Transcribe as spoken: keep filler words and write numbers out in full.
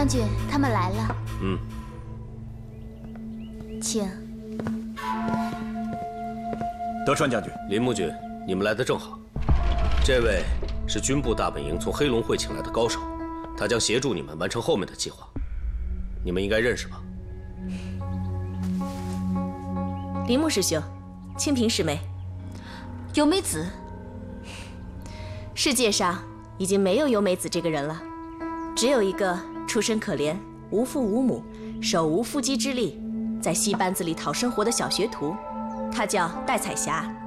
将军，他们来了。 嗯， 请。 德川将军， 林木君，你们来的正好。这位是军部大本营从黑龙会请来的高手，他将协助你们完成后面的计划。你们应该认识吧？ 铃木师兄，清平师妹， 由美子。 世界上已经没有由美子这个人了，只有一个出身可怜、无父无母、手无缚鸡之力，在戏班子里讨生活的小学徒，她叫戴彩霞。